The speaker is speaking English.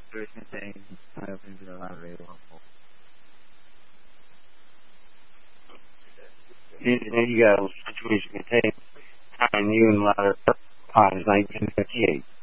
situation things, kind of things that are not very helpful. And then you got a situation contained time you and a lot of times 1958.